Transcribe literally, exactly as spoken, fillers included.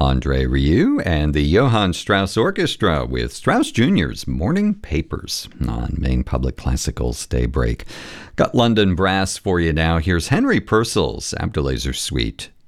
Andre Rieu and the Johann Strauss Orchestra with Strauss Junior's Morning Papers on Maine Public Classical's Daybreak. Got London Brass for you now. Here's Henry Purcell's Abdulazer Suite